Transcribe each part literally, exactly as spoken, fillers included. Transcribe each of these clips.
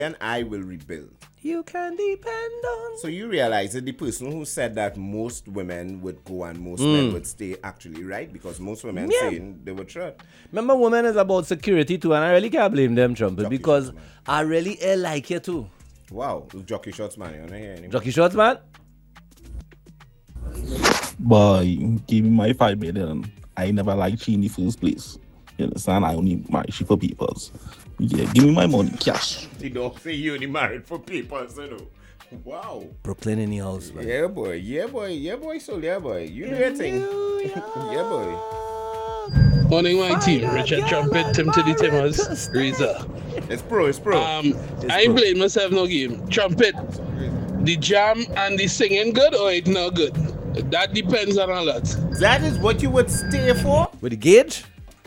and I will rebuild. You can depend on. So you realize that the person who said that most women would go and most mm. men would stay actually right, because most women yeah. saying they would try. Remember, women is about security too, and I really can't blame them, Trumpet, Jockey because shots, I really uh, like you too. Wow, jockey shots, man. You don't hear anymore. Jockey shots, man. Boy, give me my five million. I never liked she in the first place. You understand? I only marry she for papers. Yeah, give me my money, cash. You don't say you only married for papers, you know. Wow. Brooklyn in the house, man. Yeah, boy. Yeah, boy. Yeah, boy. So, yeah, boy. You know your thing. Yeah, boy. Morning, my team. Richard Trumpet, Tim Tiddy Timmers, Reza. It's pro, it's pro. Um, it's I ain't pro. blame myself no game. Trumpet, the jam and the singing good or it not good? That depends on a lot. That is what you would stay for? With the gauge?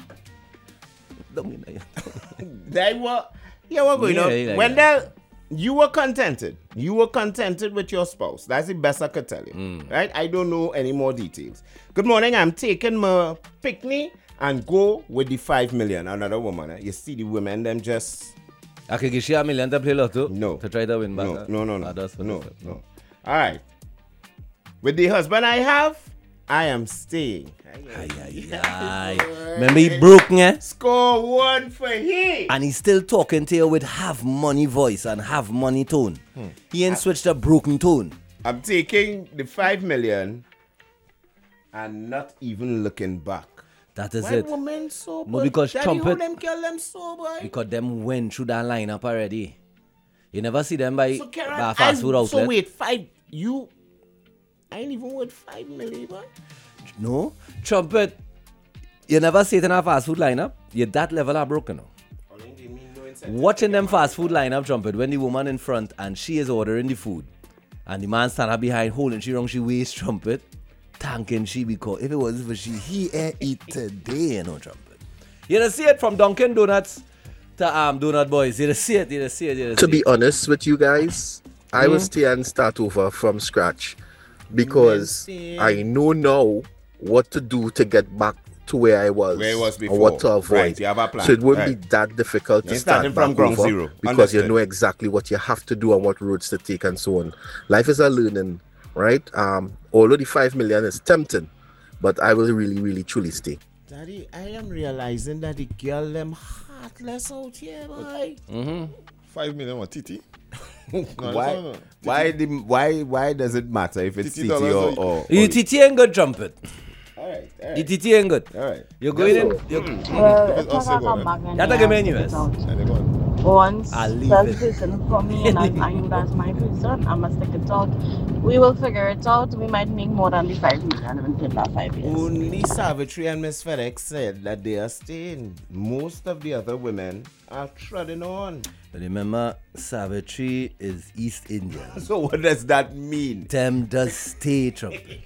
They were, yeah, what going on? Yeah, when they, you were contented. You were contented with your spouse. That's the best I could tell you. Mm. Right? I don't know any more details. Good morning. I'm taking my picnic and go with the five million. Another woman. Eh? You see the women, them just... I could give you a million to play lotto? No. To try to win back? No, no, no, no. Oh, no, no. All right. With the husband I have, I am staying. Aye, aye, aye. Remember he broke, eh? Score one for him. And he's still talking to you with have money voice and have money tone. Hmm. He ain't I, switched a broken tone. I'm taking the five million and not even looking back. That is Why it. Women so no, because Daddy, Trumpet, them kill them so boy? Because them went through that lineup already. You never see them by, so, Karen, by fast food outlet. So wait, five, you, I ain't even worth five million, boy. No, Trumpet, you never see it in a fast food lineup. You're that level are broken now. Watching them fast food lineup, Trumpet, when the woman in front and she is ordering the food and the man stand up behind holding she wrong, she waist Trumpet, thanking she because if it wasn't for she, he ain't eat today, you know, Trumpet. You don't see it from Dunkin' Donuts to um, Donut Boys. You don't see it, you don't see it, you don't To see be it. honest with you guys, mm-hmm. I will stay and start over from scratch because I know now what to do to get back to where I was, where I was before. Or what to avoid. Right, you have a plan. So it won't right. be that difficult You're to start from back ground over zero. because Understood. you know exactly what you have to do and what roads to take and so on. Life is a learning, right? Um, although the five million is tempting, but I will really, really, truly stay. Daddy, I am realizing that the girl them heartless out here, boy. Mm-hmm. Five million what, Titi? No, why? No, no. Why? The, why? Why does it matter if it's Titi or, or, or you Titi ain't good, Trumpet. All right, all right. The Titi ain't good. All right. You're going in. You're Once that person for me and I know that's my person, I must stick it out. We will figure it out. We might make more than the five million until that five years. Only Savitri and Miss FedEx said that they are staying. Most of the other women are treading on. But remember, Savitri is East Indian. So what does that mean? Them does stay, Trumpet.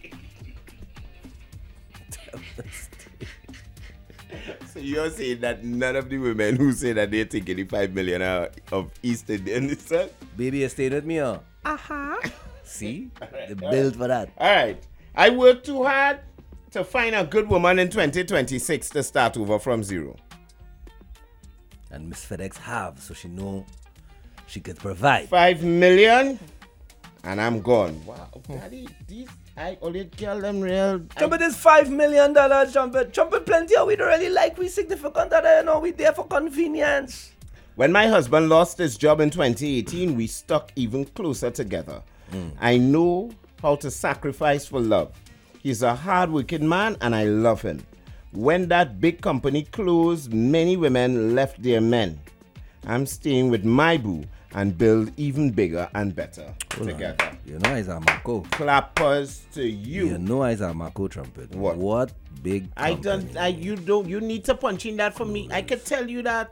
So you're saying that none of the women who say that they're taking the five million are of East Indian descent? Baby, you staying with me, huh? Uh-huh. See? Right, they built right. for that. All right. I worked too hard to find a good woman in twenty twenty-six to start over from zero. And Miss FedEx have, so she know she could provide. Five million, and I'm gone. Wow, Daddy, these I only tell them real. Trumpet is five million dollars. Trumpet, Trumpet, plenty. We don't really like. We significant that you know we there for convenience. When my husband lost his job in twenty eighteen, we stuck even closer together. Mm. I know how to sacrifice for love. He's a hard-working man, and I love him. When that big company closed, many women left their men. I'm staying with my boo and build even bigger and better Hold together. On. You know Isa Mako. Clappers to you. You know Isa Mako, Trumpet. What? What big company? I don't. I you don't. You need to punch in that for me. I can tell you that.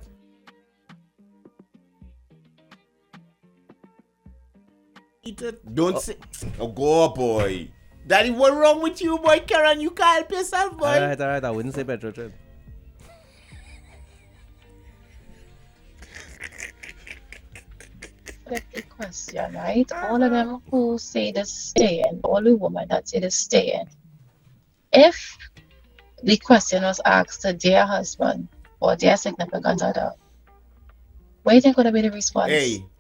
Eat it. Don't oh. say. Oh, go boy. Daddy, what wrong with you, boy? Karen, you can't help yourself, boy. All right, all right. I wouldn't say petrol trade. The question, right? All of them who say they're staying, all the women that say they're staying. If the question was asked to their husband or their significant other, what do you think would be the response? Hey,